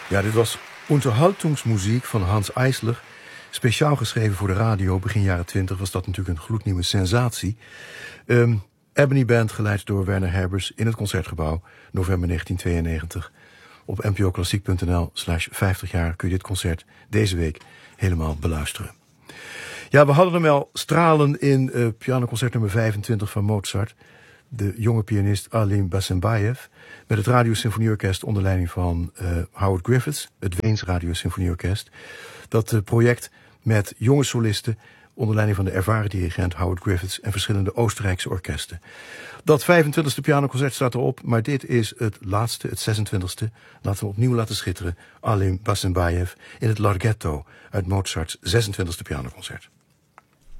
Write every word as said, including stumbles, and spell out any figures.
Ja, dit was Unterhaltungsmuziek van Hans Eisler. Speciaal geschreven voor de radio. Begin jaren twintig was dat natuurlijk een gloednieuwe sensatie. Um, Ebony Band, geleid door Werner Herbers in het Concertgebouw, november negentien tweeënnegentig. Op n p o klassiek punt n l slash vijftig jaar kun je dit concert deze week helemaal beluisteren. Ja, we hadden hem al stralen in uh, pianoconcert nummer vijfentwintig van Mozart. De jonge pianist Alim Bassembayev met het Radiosymfonieorkest onder leiding van uh, Howard Griffiths, het Weens Radiosymfonieorkest. Dat uh, project met jonge solisten onder leiding van de ervaren dirigent Howard Griffiths en verschillende Oostenrijkse orkesten. Dat vijfentwintigste pianoconcert staat erop, maar dit is het laatste, het zesentwintigste. Laten we opnieuw laten schitteren. Alim Bassembayev in het Larghetto uit Mozarts zesentwintigste pianoconcert.